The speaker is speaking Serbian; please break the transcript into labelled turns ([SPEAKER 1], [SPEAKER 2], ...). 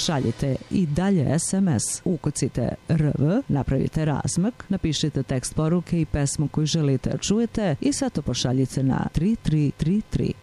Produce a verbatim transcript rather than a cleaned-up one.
[SPEAKER 1] šaljite i dalje es em es. Ukucite R V, napravite razmak, napišite tekst poruke i pesmu koju želite da čujete i sve to pošaljite na tri tri tri tri.